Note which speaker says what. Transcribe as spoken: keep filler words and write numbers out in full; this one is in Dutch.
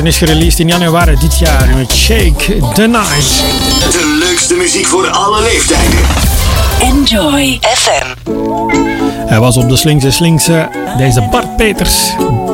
Speaker 1: en is gereleased in januari dit jaar met Shake the Night.
Speaker 2: De leukste muziek voor alle leeftijden.
Speaker 3: Enjoy F M.
Speaker 1: Hij was op de slinkse slinkse, deze Bart Peters.